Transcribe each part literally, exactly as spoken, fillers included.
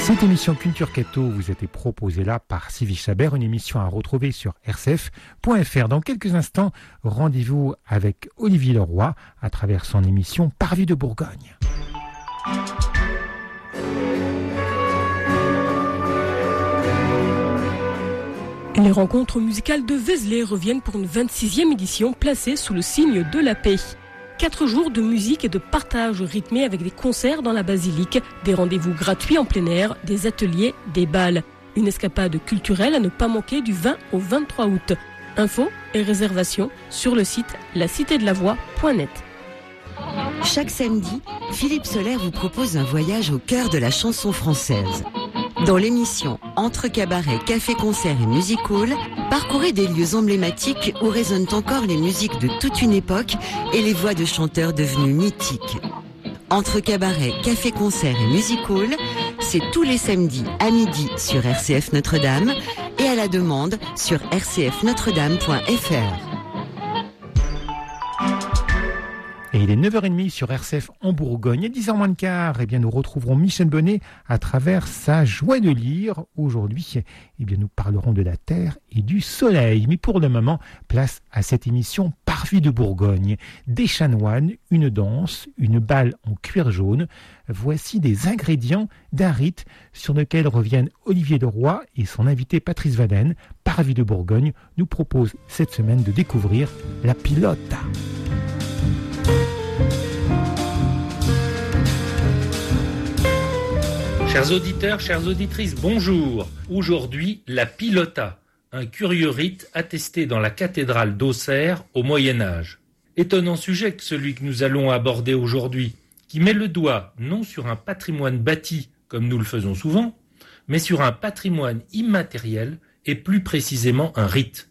Cette émission Culture Keto vous a été proposée là par Sylvie Chabert, une émission à retrouver sur r c f point f r. Dans quelques instants, rendez-vous avec Olivier Leroy à travers son émission Parvis de Bourgogne. Les rencontres musicales de Vézelay reviennent pour une vingt-sixième édition placée sous le signe de la paix. Quatre jours de musique et de partage rythmés avec des concerts dans la basilique, des rendez-vous gratuits en plein air, des ateliers, des bals. Une escapade culturelle à ne pas manquer du vingt au vingt-trois août. Infos et réservations sur le site la cité de la voix point net. Chaque samedi, Philippe Soler vous propose un voyage au cœur de la chanson française. Dans l'émission Entre cabaret, café, concert et music hall, parcourez des lieux emblématiques où résonnent encore les musiques de toute une époque et les voix de chanteurs devenus mythiques. Entre cabaret, café, concert et music hall, c'est tous les samedis à midi sur R C F Notre-Dame et à la demande sur r c f notre dame point f r. Et il est neuf heures trente sur R C F en Bourgogne et dix heures moins le quart. Eh bien, nous retrouverons Michel Bonnet à travers sa joie de lire. Aujourd'hui, eh bien, nous parlerons de la terre et du soleil. Mais pour le moment, place à cette émission Parvis de Bourgogne. Des chanoines, une danse, une balle en cuir jaune. Voici des ingrédients d'un rite sur lequel reviennent Olivier Leroy et son invité Patrice Vaden. Parvis de Bourgogne nous propose cette semaine de découvrir la pilota. Chers auditeurs, chères auditrices, bonjour. Aujourd'hui, la pilota, un curieux rite attesté dans la cathédrale d'Auxerre au Moyen-Âge. Étonnant sujet que celui que nous allons aborder aujourd'hui, qui met le doigt non sur un patrimoine bâti, comme nous le faisons souvent, mais sur un patrimoine immatériel et plus précisément un rite.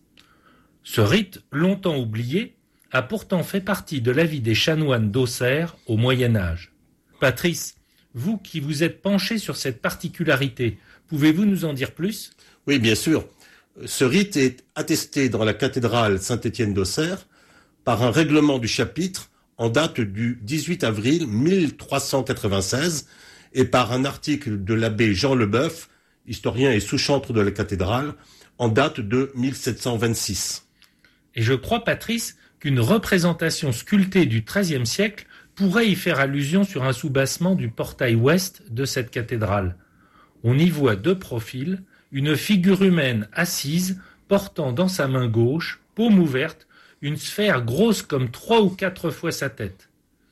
Ce rite, longtemps oublié, a pourtant fait partie de la vie des chanoines d'Auxerre au Moyen-Âge. Patrice, vous qui vous êtes penché sur cette particularité, pouvez-vous nous en dire plus ? Oui, bien sûr. Ce rite est attesté dans la cathédrale Saint-Étienne d'Auxerre par un règlement du chapitre en date du dix-huit avril mille trois cent quatre-vingt-seize et par un article de l'abbé Jean Leboeuf, historien et sous-chantre de la cathédrale, en date de mille sept cent vingt-six. Et je crois, Patrice, qu'une représentation sculptée du treizième siècle pourrait y faire allusion sur un soubassement du portail ouest de cette cathédrale. On y voit de profil une figure humaine assise portant dans sa main gauche, paume ouverte, une sphère grosse comme trois ou quatre fois sa tête.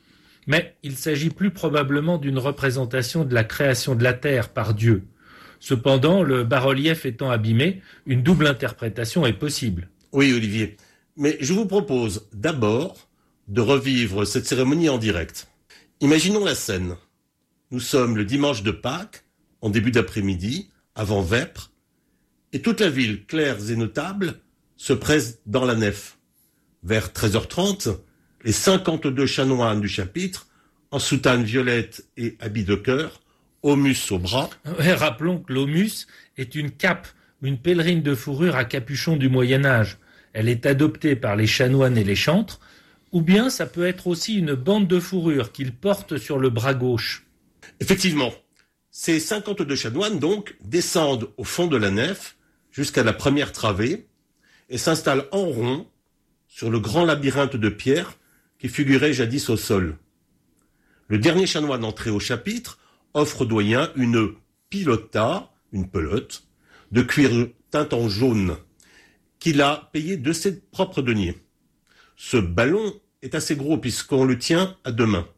Mais il s'agit plus probablement d'une représentation de la création de la terre par Dieu. Cependant, le bas-relief étant abîmé, une double interprétation est possible. Oui, Olivier, mais je vous propose d'abord de revivre cette cérémonie en direct. Imaginons la scène. Nous sommes le dimanche de Pâques, en début d'après-midi, avant vêpres, et toute la ville, claire et notable, se presse dans la nef. Vers treize heures trente, les cinquante-deux chanoines du chapitre, en soutane violette et habits de chœur, aumus au bras. Ouais, rappelons que l'aumus est une cape, une pèlerine de fourrure à capuchon du Moyen-Âge. Elle est adoptée par les chanoines et les chantres, ou bien ça peut être aussi une bande de fourrure qu'ils portent sur le bras gauche. Effectivement, ces cinquante-deux chanoines, donc, descendent au fond de la nef jusqu'à la première travée et s'installent en rond sur le grand labyrinthe de pierre qui figurait jadis au sol. Le dernier chanoine entré au chapitre offre au doyen une pilota, une pelote, de cuir teint en jaune, qu'il a payé de ses propres deniers. Ce ballon est assez gros puisqu'on le tient à deux mains.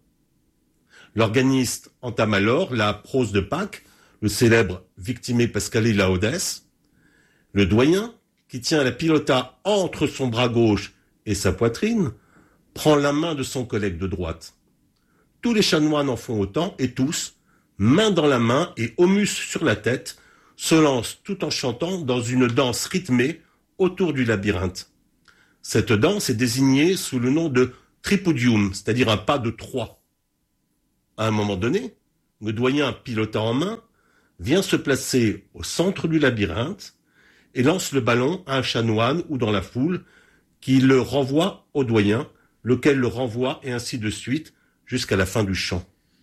L'organiste entame alors la prose de Pâques, le célèbre Victime Pascali Laudes. Le doyen, qui tient la pilota entre son bras gauche et sa poitrine, prend la main de son collègue de droite. Tous les chanoines en font autant et tous, main dans la main et aumus sur la tête, se lancent tout en chantant dans une danse rythmée autour du labyrinthe. Cette danse est désignée sous le nom de tripudium, c'est-à-dire un pas de trois. À un moment donné, le doyen, pilota en main, vient se placer au centre du labyrinthe et lance le ballon à un chanoine ou dans la foule qui le renvoie au doyen, lequel le renvoie et ainsi de suite jusqu'à la fin du chant.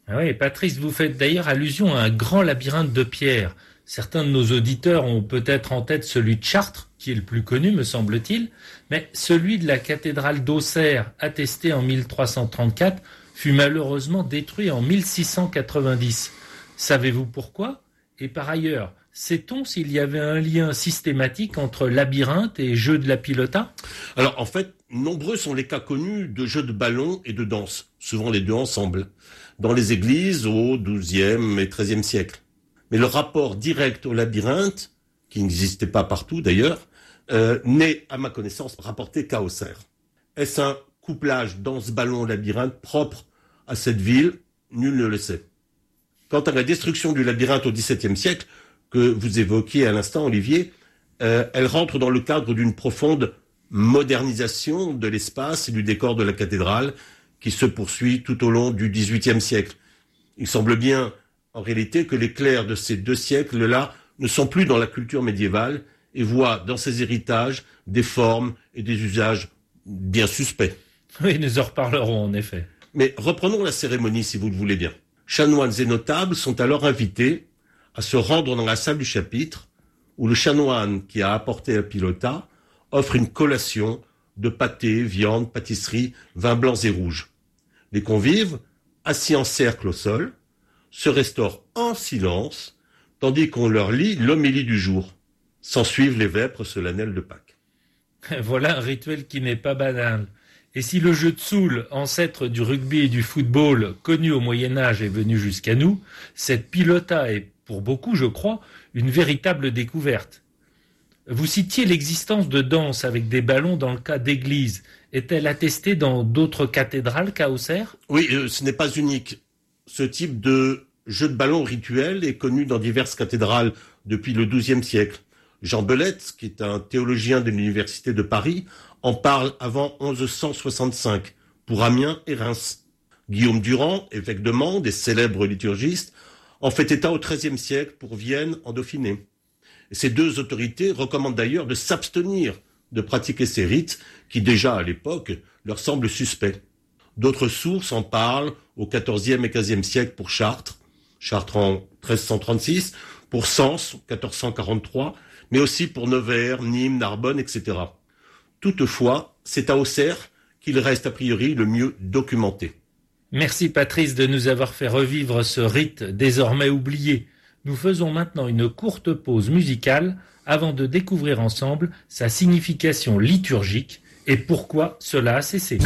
Ah oui, Patrice, vous faites d'ailleurs allusion à un grand labyrinthe de pierre. Certains de nos auditeurs ont peut-être en tête celui de Chartres, qui est le plus connu, me semble-t-il, mais celui de la cathédrale d'Auxerre, attesté en mille trois cent trente-quatre, fut malheureusement détruit en mille six cent quatre-vingt-dix. Savez-vous pourquoi ? Et par ailleurs, sait-on s'il y avait un lien systématique entre labyrinthe et jeu de la pilota ? Alors en fait, nombreux sont les cas connus de jeux de ballon et de danse, souvent les deux ensemble, dans les églises au douzième et treizième siècle. Mais le rapport direct au labyrinthe, qui n'existait pas partout d'ailleurs, euh, n'est, à ma connaissance, rapporté qu'à Auxerre. Est-ce un couplage danse-ballon-labyrinthe propre à cette ville ? Nul ne le sait. Quant à la destruction du labyrinthe au dix-septième siècle, que vous évoquiez à l'instant, Olivier, euh, elle rentre dans le cadre d'une profonde modernisation de l'espace et du décor de la cathédrale qui se poursuit tout au long du dix-huitième siècle. Il semble bien, en réalité, que les clercs de ces deux siècles-là ne sont plus dans la culture médiévale et voient dans ces héritages des formes et des usages bien suspects. Oui, nous en reparlerons en effet. Mais reprenons la cérémonie si vous le voulez bien. Chanoines et notables sont alors invités à se rendre dans la salle du chapitre où le chanoine qui a apporté la pilota offre une collation de pâté, viande, pâtisserie, vins blancs et rouges. Les convives, assis en cercle au sol, se restaurent en silence, tandis qu'on leur lit l'homélie du jour. S'ensuivent les vêpres solennelles de Pâques. Voilà un rituel qui n'est pas banal. Et si le jeu de soule, ancêtre du rugby et du football, connu au Moyen-Âge, est venu jusqu'à nous, cette pilota est, pour beaucoup, je crois, une véritable découverte. Vous citiez l'existence de danse avec des ballons dans le cas d'église. Est-elle attestée dans d'autres cathédrales qu'à Auxerre ? Oui, euh, ce n'est pas unique. Ce type de jeu de ballon rituel est connu dans diverses cathédrales depuis le douzième siècle. Jean Belette, qui est un théologien de l'université de Paris, en parle avant onze cent soixante-cinq, pour Amiens et Reims. Guillaume Durand, évêque de Mende et célèbre liturgiste, en fait état au treizième siècle pour Vienne en Dauphiné. Et ces deux autorités recommandent d'ailleurs de s'abstenir de pratiquer ces rites qui déjà à l'époque leur semblent suspects. D'autres sources en parlent au quatorzième et quinzième siècle pour Chartres, Chartres en treize cent trente-six, pour Sens, quatorze cent quarante-trois, mais aussi pour Nevers, Nîmes, Narbonne, et cetera. Toutefois, c'est à Auxerre qu'il reste a priori le mieux documenté. Merci Patrice de nous avoir fait revivre ce rite désormais oublié. Nous faisons maintenant une courte pause musicale avant de découvrir ensemble sa signification liturgique et pourquoi cela a cessé.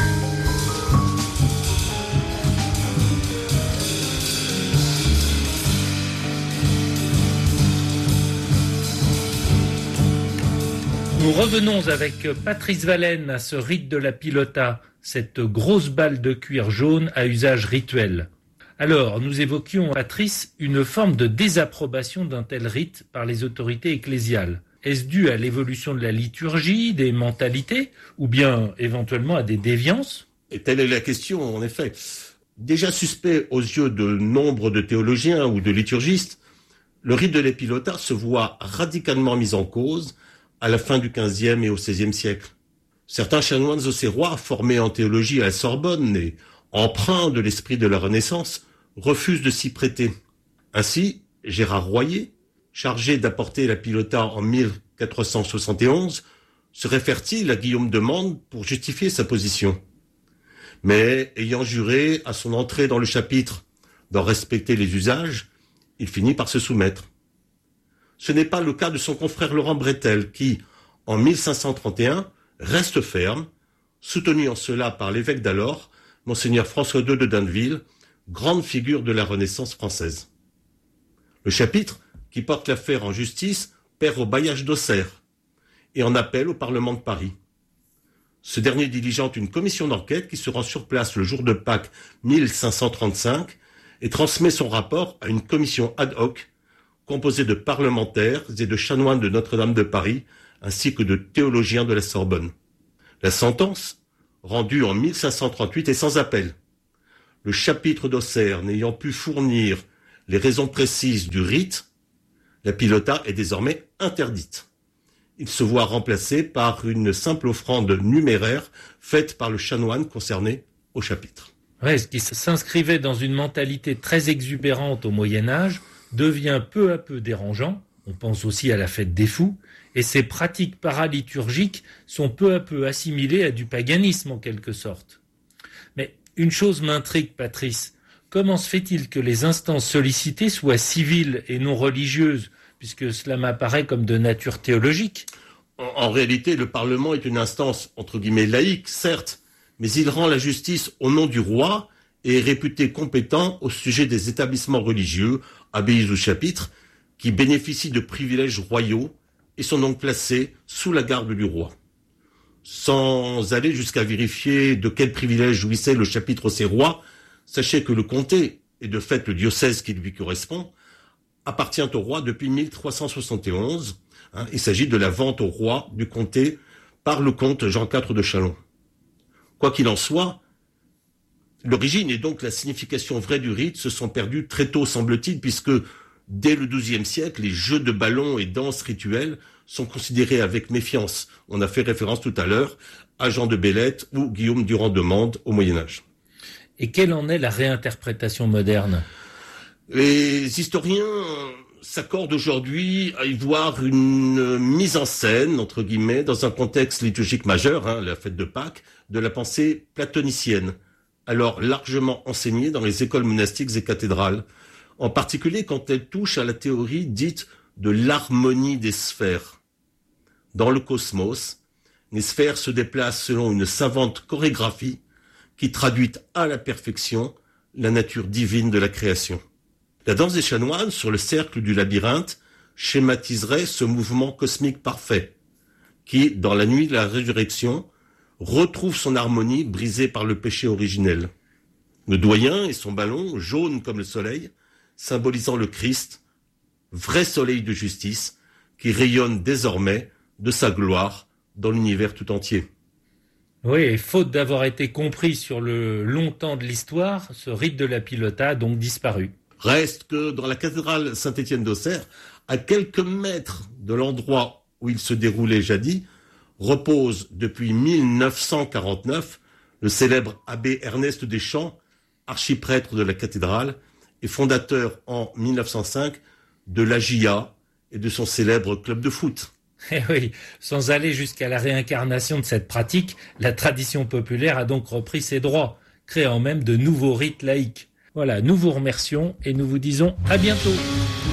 Nous revenons avec Patrice Valène à ce rite de la pilota, cette grosse balle de cuir jaune à usage rituel. Alors, nous évoquions, Patrice, une forme de désapprobation d'un tel rite par les autorités ecclésiales. Est-ce dû à l'évolution de la liturgie, des mentalités, ou bien éventuellement à des déviances ? Et telle est la question, en effet. Déjà suspect aux yeux de nombre de théologiens ou de liturgistes, le rite de la pilota se voit radicalement mis en cause à la fin du quinzième et au seizième siècle. Certains chanoines auxerrois, formés en théologie à la Sorbonne et empreints de l'esprit de la Renaissance, refusent de s'y prêter. Ainsi, Gérard Royer, chargé d'apporter la pilota en mille quatre cent soixante et onze, se réfère-t-il à Guillaume de Mende pour justifier sa position. Mais, ayant juré à son entrée dans le chapitre d'en respecter les usages, il finit par se soumettre. Ce n'est pas le cas de son confrère Laurent Bretel qui, en mille cinq cent trente et un, reste ferme, soutenu en cela par l'évêque d'alors, Monseigneur François deux de Danneville, grande figure de la Renaissance française. Le chapitre, qui porte l'affaire en justice, perd au bailliage d'Auxerre et en appelle au Parlement de Paris. Ce dernier diligente une commission d'enquête qui se rend sur place le jour de Pâques mille cinq cent trente-cinq et transmet son rapport à une commission ad hoc composée de parlementaires et de chanoines de Notre-Dame de Paris ainsi que de théologiens de la Sorbonne. La sentence, rendue en mille cinq cent trente-huit, est sans appel. Le chapitre d'Auxerre n'ayant pu fournir les raisons précises du rite, la pilota est désormais interdite. Il se voit remplacé par une simple offrande numéraire faite par le chanoine concerné au chapitre. Ouais, ce qui s'inscrivait dans une mentalité très exubérante au Moyen-Âge devient peu à peu dérangeant. On pense aussi à la fête des fous. Et ces pratiques paraliturgiques sont peu à peu assimilées à du paganisme en quelque sorte. Mais une chose m'intrigue, Patrice. Comment se fait-il que les instances sollicitées soient civiles et non religieuses, puisque cela m'apparaît comme de nature théologique ? En, en réalité, le Parlement est une instance, entre guillemets, laïque, certes, mais il rend la justice au nom du roi et est réputé compétent au sujet des établissements religieux, abbayes ou chapitres, qui bénéficient de privilèges royaux et sont donc placés sous la garde du roi. Sans aller jusqu'à vérifier de quel privilège jouissait le chapitre auxerrois, sachez que le comté, et de fait le diocèse qui lui correspond, appartient au roi depuis mille trois cent soixante et onze. Hein, il s'agit de la vente au roi du comté par le comte Jean quatre de Châlons. Quoi qu'il en soit, l'origine et donc la signification vraie du rite se sont perdues très tôt, semble-t-il, puisque dès le douzième siècle, les jeux de ballons et danses rituelles sont considérés avec méfiance. On a fait référence tout à l'heure à Jean de Bélette ou Guillaume Durand de Mende au Moyen-Âge. Et quelle en est la réinterprétation moderne ? Les historiens s'accordent aujourd'hui à y voir une mise en scène, entre guillemets, dans un contexte liturgique majeur, hein, la fête de Pâques, de la pensée platonicienne, alors largement enseignée dans les écoles monastiques et cathédrales, en particulier quand elle touche à la théorie dite de l'harmonie des sphères. Dans le cosmos, les sphères se déplacent selon une savante chorégraphie qui traduit à la perfection la nature divine de la création. La danse des chanoines sur le cercle du labyrinthe schématiserait ce mouvement cosmique parfait qui, dans la nuit de la résurrection, retrouve son harmonie brisée par le péché originel. Le doyen et son ballon, jaune comme le soleil, symbolisant le Christ, vrai soleil de justice, qui rayonne désormais de sa gloire dans l'univers tout entier. Oui, et faute d'avoir été compris sur le long temps de l'histoire, ce rite de la pilota a donc disparu. Reste que dans la cathédrale Saint-Étienne d'Auxerre, à quelques mètres de l'endroit où il se déroulait jadis, repose depuis mille neuf cent quarante-neuf le célèbre abbé Ernest Deschamps, archiprêtre de la cathédrale et fondateur en mille neuf cent cinq de l'A J A et de son célèbre club de foot. Eh oui, sans aller jusqu'à la réincarnation de cette pratique, la tradition populaire a donc repris ses droits, créant même de nouveaux rites laïques. Voilà, nous vous remercions et nous vous disons à bientôt.